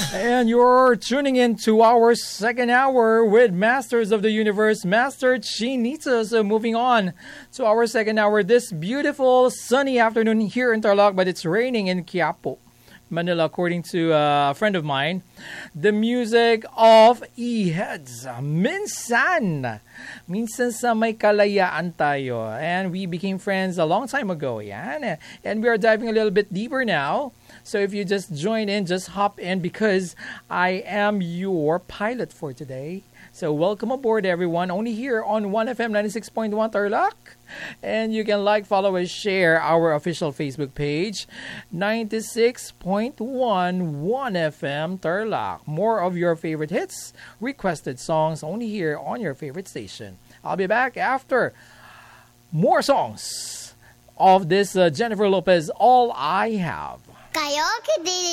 And you're tuning in to our second hour with Masters of the Universe, Master Chinita. So moving on to our second hour this beautiful sunny afternoon here in Tarlac, but it's raining in Quiapo, Manila, according to a friend of mine. The music of E-Heads. Minsan. Minsan sa may kalayaan tayo. And we became friends a long time ago. Yan. And we are diving a little bit deeper now. So if you just join in, just hop in because I am your pilot for today. So welcome aboard, everyone. Only here on 1FM 96.1 Tarlac. And you can like, follow, and share our official Facebook page, 96.1 1FM Tarlac. More of your favorite hits, requested songs, only here on your favorite station. I'll be back after more songs of this Jennifer Lopez, All I Have. Karaoke